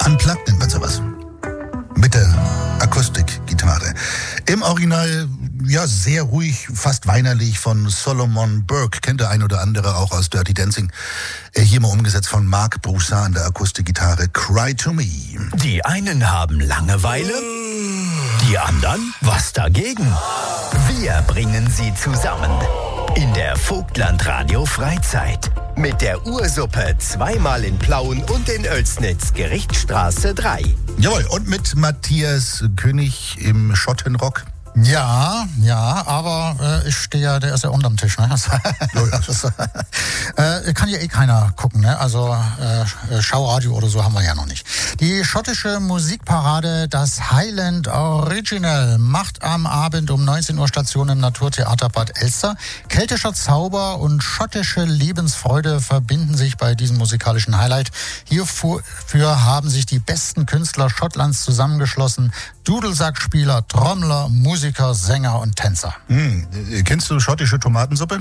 Unplugged nennt man sowas. Mit der Akustikgitarre. Im Original, ja, sehr ruhig, fast weinerlich von Solomon Burke. Kennt der ein oder andere auch aus Dirty Dancing. Hier mal umgesetzt von Marc Broussard an der Akustikgitarre. Cry to Me. Die einen haben Langeweile, die anderen was dagegen. Wir bringen sie zusammen in der Vogtland Radio Freizeit. Mit der Ursuppe zweimal in Plauen und in Oelsnitz, Gerichtsstraße 3. Jawohl, und mit Matthias König im Schottenrock. Ja, aber ich stehe ja, der ist ja unterm Tisch, ne? Kann ja eh keiner gucken, ne? Also Schauradio oder so haben wir ja noch nicht. Die schottische Musikparade, das Highland Original, macht am Abend um 19 Uhr Station im Naturtheater Bad Elster. Keltischer Zauber und schottische Lebensfreude verbinden sich bei diesem musikalischen Highlight. Hierfür haben sich die besten Künstler Schottlands zusammengeschlossen. Dudelsackspieler, Trommler, Musiker, Sänger und Tänzer. Kennst du schottische Tomatensuppe?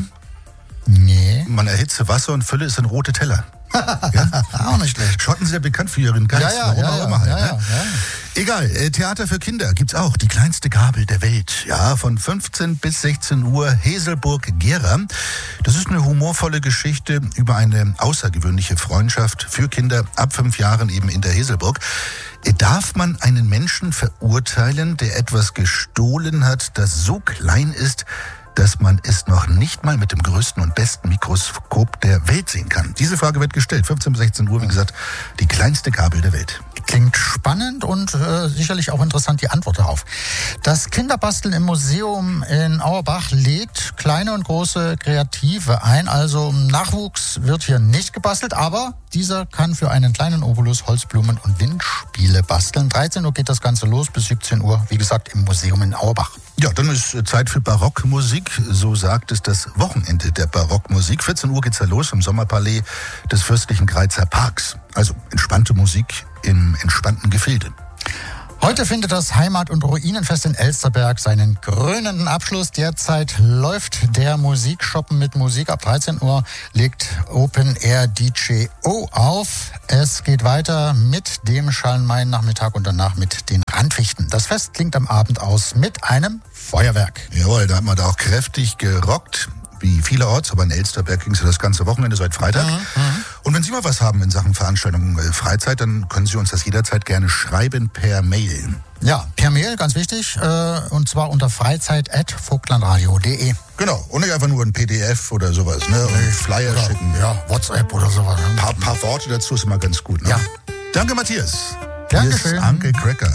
Nee. Man erhitze Wasser und Fülle es in rote Teller. Ja? Auch nicht schlecht. Schotten sind ja bekannt für ihren Geist. Ja. Egal, Theater für Kinder gibt's auch. Die kleinste Gabel der Welt. Ja, von 15 bis 16 Uhr Heselburg-Gera. Das ist eine humorvolle Geschichte über eine außergewöhnliche Freundschaft für Kinder ab 5 Jahren eben in der Heselburg. Darf man einen Menschen verurteilen, der etwas gestohlen hat, das so klein ist, dass man es noch nicht mal mit dem größten und besten Mikroskop der Welt sehen kann? Diese Frage wird gestellt. 15 bis 16 Uhr, wie gesagt, die kleinste Gabel der Welt. Klingt spannend und sicherlich auch interessant die Antwort darauf. Das Kinderbasteln im Museum in Auerbach lädt kleine und große Kreative ein. Also Nachwuchs wird hier nicht gebastelt, aber dieser kann für einen kleinen Obolus Holzblumen und Windspiele basteln. 13 Uhr geht das Ganze los, bis 17 Uhr, wie gesagt, im Museum in Auerbach. Ja, dann ist Zeit für Barockmusik. So sagt es das Wochenende der Barockmusik. 14 Uhr geht's da los im Sommerpalais des Fürstlichen Greizer Parks. Also entspannte Musik im entspannten Gefilde. Heute findet das Heimat- und Ruinenfest in Elsterberg seinen krönenden Abschluss. Derzeit läuft der Musikshoppen mit Musik. Ab 13 Uhr legt Open Air DJ O auf. Es geht weiter mit dem Schallenmain-Nachmittag und danach mit den Randfichten. Das Fest klingt am Abend aus mit einem Feuerwerk. Jawohl, da hat man da auch kräftig gerockt. Wie vielerorts, aber in Elsterberg ging es ja das ganze Wochenende seit Freitag. Und wenn Sie mal was haben in Sachen Veranstaltungen Freizeit, dann können Sie uns das jederzeit gerne schreiben per Mail. Ja, per Mail, ganz wichtig, und zwar unter freizeit@vogtlandradio.de. Genau, und nicht einfach nur ein PDF oder sowas, ne? Und Flyer oder, schicken. Ja, WhatsApp oder sowas. Ein paar Worte dazu ist immer ganz gut, ne? Ja. Danke, Matthias. Dankeschön. Hier ist Uncle Cracker.